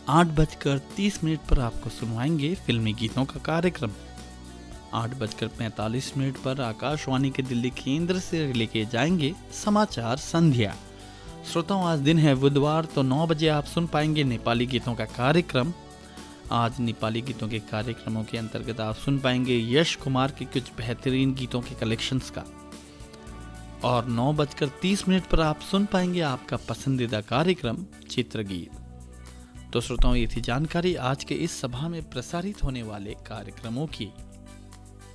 8:30 पर आपको सुनवाएंगे फिल्मी गीतों का कार्यक्रम। 8:45 पर आकाशवाणी के दिल्ली केंद्र से लेके जाएंगे समाचार संध्या। श्रोताओं, आज दिन है बुधवार, तो 9 बजे आप सुन पाएंगे नेपाली गीतों का कार्यक्रम। आज नेपाली गीतों के कार्यक्रमों के अंतर्गत आप सुन पाएंगे यश कुमार के कुछ बेहतरीन गीतों के कलेक्शंस का। और 9:30 पर आप सुन पाएंगे आपका पसंदीदा कार्यक्रम चित्रगीत। तो श्रोताओं, ये थी जानकारी आज के इस सभा में प्रसारित होने वाले कार्यक्रमों की।